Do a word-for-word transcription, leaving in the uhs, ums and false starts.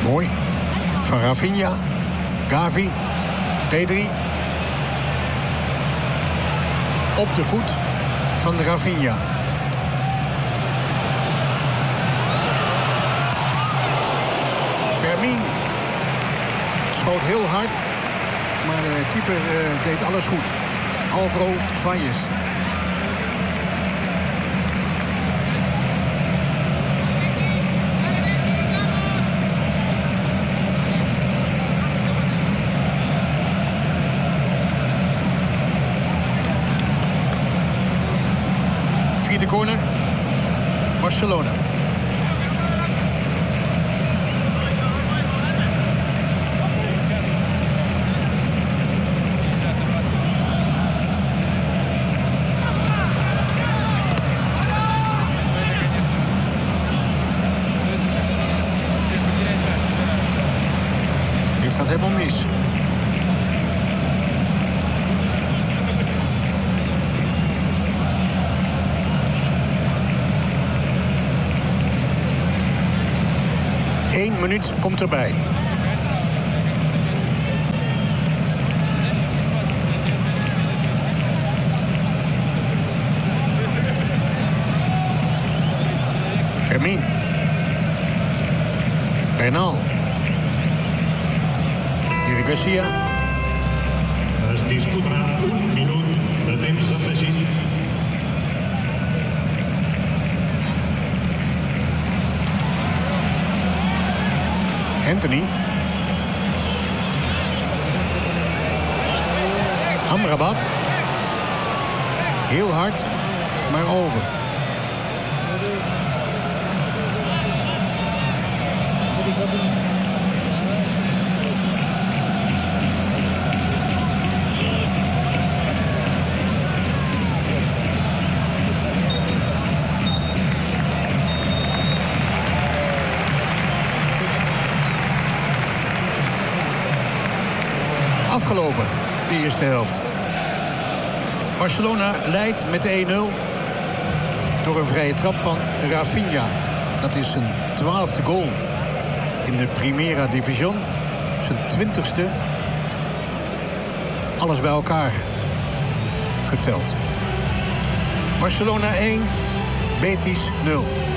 Mooi. Van Rafinha. Gavi. Pedri. Op de voet van Rafinha. Fermin schoot heel hard, maar de keeper uh, deed alles goed. Alvaro Valles. Vierde corner. Barcelona. Dit gaat helemaal mis. Eén minuut komt erbij. Fermin. Bernal. Eric Garcia. Es disputarà un minut de temps afegit. Anthony. Amrabat. Heel hard, maar over. Afgelopen, de eerste helft. Barcelona leidt met één nul door een vrije trap van Rafinha. Dat is zijn twaalfde goal in de Primera Division. Zijn twintigste. Alles bij elkaar geteld. Barcelona één, Betis nul.